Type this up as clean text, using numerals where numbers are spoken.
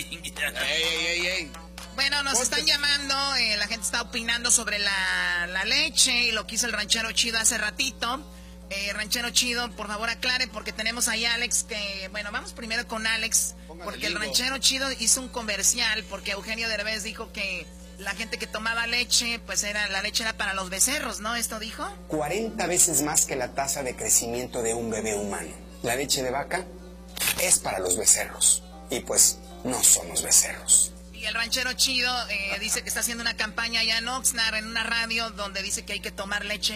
Ey. Bueno, nos están llamando, la gente está opinando sobre la leche y lo que hizo el Ranchero Chido hace ratito. Ranchero Chido, por favor aclare, porque tenemos ahí a Alex que... Bueno, vamos primero con Alex, porque el Ranchero Chido hizo un comercial, porque Eugenio Derbez dijo que la gente que tomaba leche, pues la leche era para los becerros, ¿no? ¿Esto dijo? 40 veces más que la tasa de crecimiento de un bebé humano. La leche de vaca es para los becerros, y pues no somos becerros. Y el Ranchero Chido dice que está haciendo una campaña allá en Oxnard, en una radio, donde dice que hay que tomar leche